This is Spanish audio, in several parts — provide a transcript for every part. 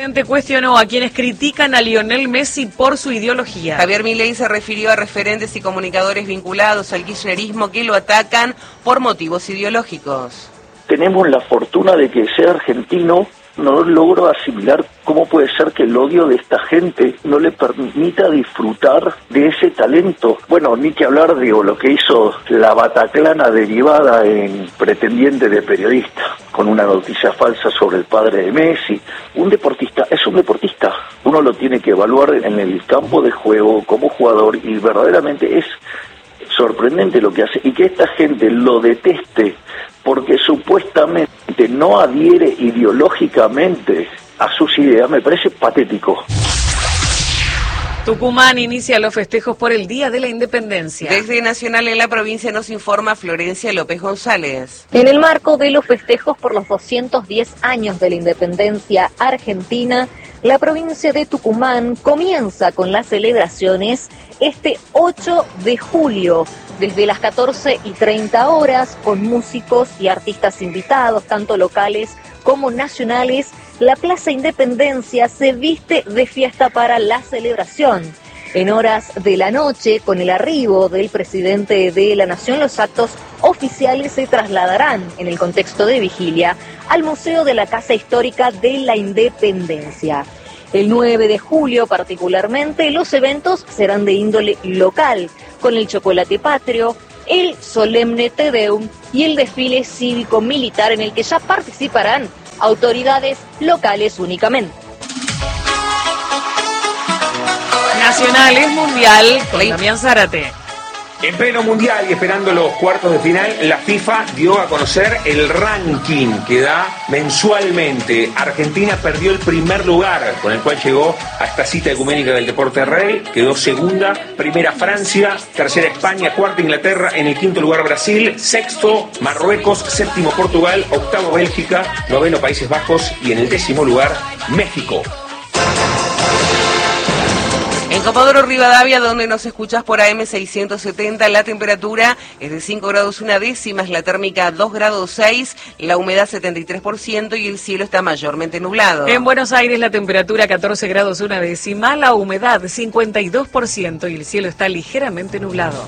presidente cuestionó a quienes critican a Lionel Messi por su ideología. Javier Milei se refirió a referentes y comunicadores vinculados al kirchnerismo que lo atacan por motivos ideológicos. Tenemos la fortuna de que ser argentino no logro asimilar cómo puede ser que el odio de esta gente no le permita disfrutar de ese talento. Bueno, ni que hablar de lo que hizo la Bataclana derivada en pretendiente de periodista, con una noticia falsa sobre el padre de Messi. Un deportista es un deportista. Uno lo tiene que evaluar en el campo de juego como jugador y verdaderamente es sorprendente lo que hace. Y que esta gente lo deteste porque supuestamente no adhiere ideológicamente a sus ideas, me parece patético. Tucumán inicia los festejos por el Día de la Independencia. Desde Nacional en la provincia nos informa Florencia López González. En el marco de los festejos por los 210 años de la independencia argentina, la provincia de Tucumán comienza con las celebraciones este 8 de julio, desde las 14:30 horas, con músicos y artistas invitados, tanto locales como nacionales. La Plaza Independencia se viste de fiesta para la celebración. En horas de la noche, con el arribo del presidente de la Nación, los actos oficiales se trasladarán, en el contexto de vigilia, al Museo de la Casa Histórica de la Independencia. El 9 de julio, particularmente, los eventos serán de índole local, con el chocolate patrio, el solemne Te Deum y el desfile cívico-militar, en el que ya participarán autoridades locales únicamente. Nacional es mundial con Damián Zárate. En pleno mundial y esperando los cuartos de final, la FIFA dio a conocer el ranking que da mensualmente. Argentina perdió el primer lugar, con el cual llegó a esta cita ecuménica del deporte rey. Quedó segunda, primera Francia, tercera España, cuarta Inglaterra, en el quinto lugar Brasil, sexto Marruecos, séptimo Portugal, octavo Bélgica, noveno Países Bajos y en el 10º lugar México. En Comodoro Rivadavia, donde nos escuchas por AM 670, la temperatura es de 5 grados 1 décimas, la térmica 2 grados 6, la humedad 73% y el cielo está mayormente nublado. En Buenos Aires la temperatura 14 grados 1 décima, la humedad 52% y el cielo está ligeramente nublado.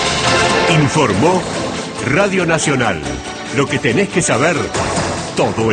Informó Radio Nacional. Lo que tenés que saber todo el